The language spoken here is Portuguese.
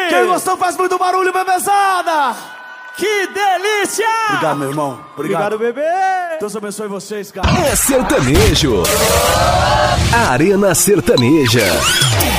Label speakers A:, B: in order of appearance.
A: Quem gostou faz muito barulho, bebezada!
B: Que delícia!
A: Obrigado, meu irmão.
B: Obrigado, bebê!
A: Deus abençoe vocês, cara.
C: É sertanejo. Arena Sertaneja.